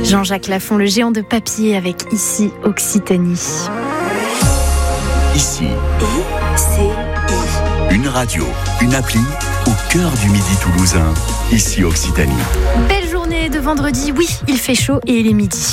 Jean-Jacques Lafont, le géant de papier avec Ici Occitanie. Ici, I-C-I. une radio, une appli au cœur du Midi toulousain. Ici Occitanie. Belle journée de vendredi, oui, il fait chaud et il est midi.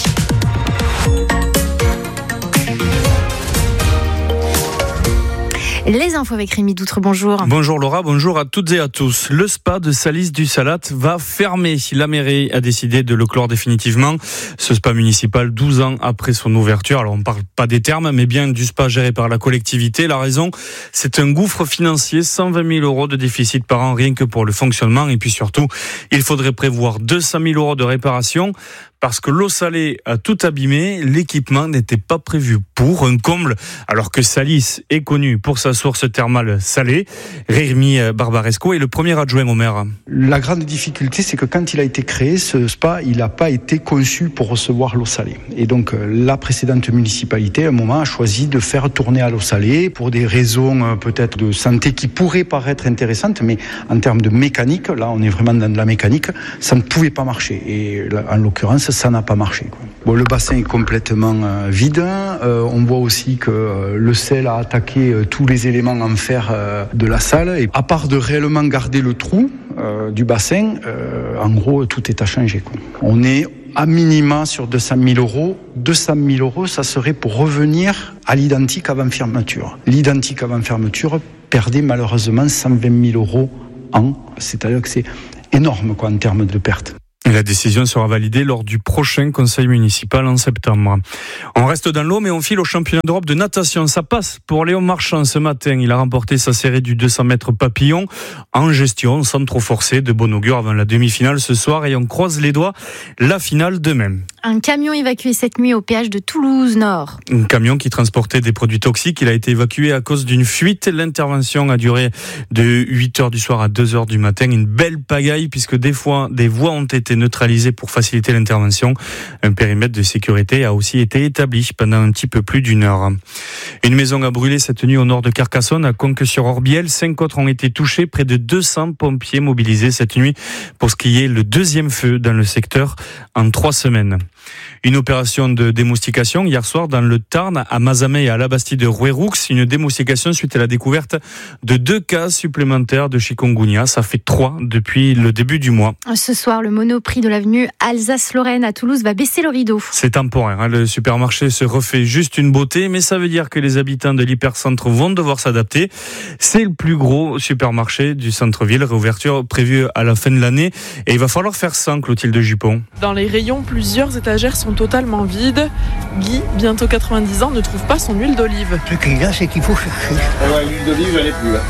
Les infos avec Rémi Doutre, bonjour. Bonjour Laura, bonjour à toutes et à tous. Le spa de Salis-du-Salat va fermer. La mairie a décidé de le clore définitivement. Ce spa municipal, 12 ans après son ouverture. Alors on ne parle pas des termes, mais bien du spa géré par la collectivité. La raison, c'est un gouffre financier, 120 000 euros de déficit par an rien que pour le fonctionnement. Et puis surtout, il faudrait prévoir 200 000 euros de réparation. Parce que l'eau salée a tout abîmé, l'équipement n'était pas prévu pour un comble, alors que Salis est connu pour sa source thermale salée. Rémi Barbaresco est le premier adjoint au maire. La grande difficulté, c'est que quand il a été créé, ce spa, il n'a pas été conçu pour recevoir l'eau salée. Et donc, la précédente municipalité, à un moment, a choisi de faire tourner à l'eau salée pour des raisons peut-être de santé qui pourraient paraître intéressantes, mais en termes de mécanique, là, on est vraiment dans de la mécanique, ça ne pouvait pas marcher. Et en l'occurrence, ça n'a pas marché. Bon, le bassin est complètement vide. On voit aussi que le sel a attaqué tous les éléments en fer de la salle. Et à part de réellement garder le trou du bassin, en gros, tout est à changer. On est à minima sur 200 000 euros. 200 000 euros, ça serait pour revenir à l'identique avant fermeture. L'identique avant fermeture perdait malheureusement 120 000 euros an. C'est-à-dire que c'est énorme en termes de pertes. La décision sera validée lors du prochain conseil municipal en septembre. On reste dans l'eau, mais on file au championnat d'Europe de natation. Ça passe pour Léon Marchand ce matin. Il a remporté sa série du 200 mètres papillon en gestion, sans trop forcer, de bon augure avant la demi-finale ce soir. Et on croise les doigts, la finale demain. Un camion évacué cette nuit au péage de Toulouse-Nord. Un camion qui transportait des produits toxiques. Il a été évacué à cause d'une fuite. L'intervention a duré de 8h du soir à 2h du matin. Une belle pagaille puisque des voies ont été neutralisées pour faciliter l'intervention. Un périmètre de sécurité a aussi été établi pendant un petit peu plus d'une heure. Une maison a brûlé cette nuit au nord de Carcassonne, à Conques-sur-Orbiel. 5 autres ont été touchés. Près de 200 pompiers mobilisés cette nuit pour ce qui est le deuxième feu dans le secteur en 3 semaines. Une opération de démoustication hier soir dans le Tarn, à Mazamet et à la Bastide de Roueroux. Une démoustication suite à la découverte de 2 cas supplémentaires de chikungunya. Ça fait 3 depuis le début du mois. Ce soir, le Monoprix de l'avenue Alsace-Lorraine à Toulouse va baisser le rideau. C'est temporaire. Le supermarché se refait juste une beauté, mais ça veut dire que les habitants de l'hypercentre vont devoir s'adapter. C'est le plus gros supermarché du centre-ville. Réouverture prévue à la fin de l'année. Et il va falloir faire 100, Clotilde Jupon. Dans les rayons, plusieurs étagères sont totalement vides. Guy, bientôt 90 ans, ne trouve pas son huile d'olive. Ce qu'il y a, c'est qu'il faut chercher. L'huile d'olive, j'en ai plus là.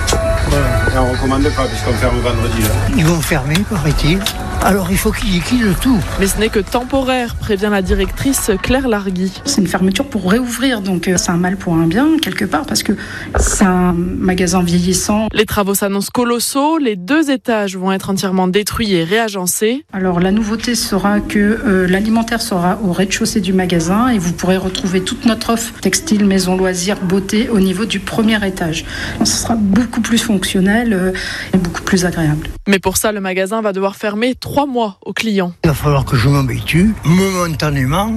Et on ne recommande pas puisqu'on ferme vendredi là. Ils vont fermer, paraît-il. Alors il faut qu'ils liquident tout. Mais ce n'est que temporaire, prévient la directrice Claire Largui. C'est une fermeture pour réouvrir, donc c'est un mal pour un bien, quelque part, parce que c'est un magasin vieillissant. Les travaux s'annoncent colossaux, les 2 étages vont être entièrement détruits et réagencés. Alors la nouveauté sera que l'alimentaire sera au rez-de-chaussée du magasin et vous pourrez retrouver toute notre offre textile, maison, loisirs, beauté au niveau du premier étage. Donc, ce sera beaucoup plus fonctionnel et beaucoup plus agréable. Mais pour ça, le magasin va devoir fermer 3 mois aux clients. Il va falloir que je m'habitue momentanément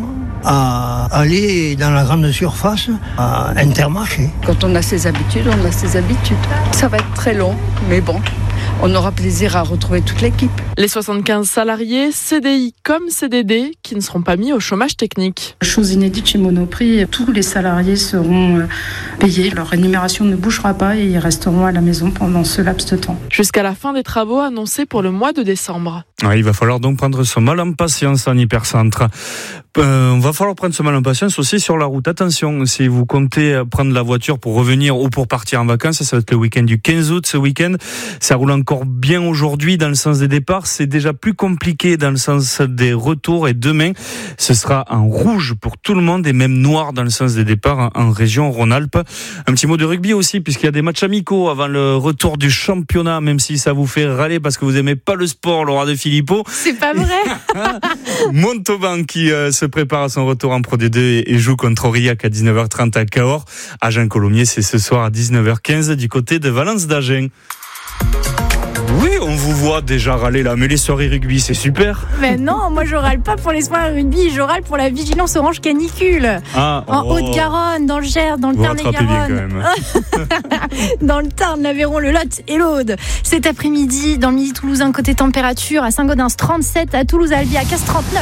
à aller dans la grande surface, à Intermarché. Quand on a ses habitudes, on a ses habitudes. Ça va être très long, mais bon, on aura plaisir à retrouver toute l'équipe. Les 75 salariés, CDI comme CDD, qui ne seront pas mis au chômage technique. Chose inédite chez Monoprix, tous les salariés seront payés. Leur rémunération ne bougera pas et ils resteront à la maison pendant ce laps de temps. Jusqu'à la fin des travaux annoncés pour le mois de décembre. Il va falloir donc prendre son mal en patience en hypercentre. On va falloir prendre ce mal en patience aussi sur la route. Attention, si vous comptez prendre la voiture pour revenir ou pour partir en vacances, ça va être le week-end du 15 août. Ce week-end, ça roule encore bien aujourd'hui dans le sens des départs. C'est déjà plus compliqué dans le sens des retours. Et demain, ce sera en rouge pour tout le monde et même noir dans le sens des départs en région Rhône-Alpes. Un petit mot de rugby aussi, puisqu'il y a des matchs amicaux avant le retour du championnat, même si ça vous fait râler parce que vous aimez pas le sport, Laura de Philippot. C'est pas vrai. Montauban qui se prépare à son retour en Pro D2 et joue contre Aurillac à 19h30 à Cahors. Agen Colomiers, c'est ce soir à 19h15 du côté de Valence d'Agen. Oui, on vous voit déjà râler là, mais les soirées rugby, c'est super. Mais non, moi je râle pas pour les soirées rugby, je râle pour la vigilance orange canicule. En Haute-Garonne, dans le Gers, dans le Tarn et Garonne. Dans le Tarn, l'Aveyron, le Lot et l'Aude. Cet après-midi, dans le Midi toulousain, côté température, à Saint-Gaudens 37, à Toulouse, à Albi, à Castres 39.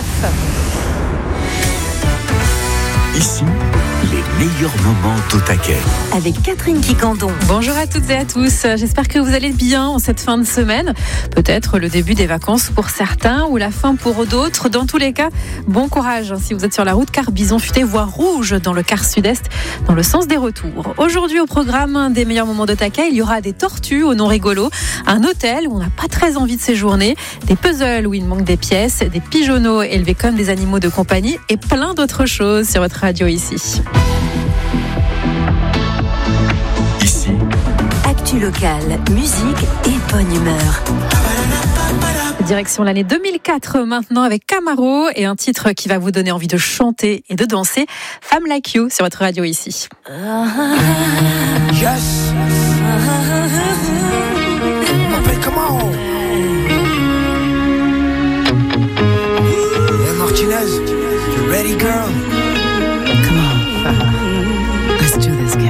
Ici, les meilleurs moments au taquet. Avec Catherine Quicandon. Bonjour à toutes et à tous. J'espère que vous allez bien en cette fin de semaine. Peut-être le début des vacances pour certains ou la fin pour d'autres. Dans tous les cas, bon courage si vous êtes sur la route, car Bison Futé voie rouge dans le quart sud-est, dans le sens des retours. Aujourd'hui, au programme des meilleurs moments de taquet, il y aura des tortues au nom rigolo, un hôtel où on n'a pas très envie de séjourner, des puzzles où il manque des pièces, des pigeonneaux élevés comme des animaux de compagnie et plein d'autres choses sur votre radio ici. Ici, actu locale, musique et bonne humeur. Direction l'année 2004 maintenant avec Camaro et un titre qui va vous donner envie de chanter et de danser, Femme Like You sur votre radio ici. Yes. Come on. Hey Martinez, you ready girl?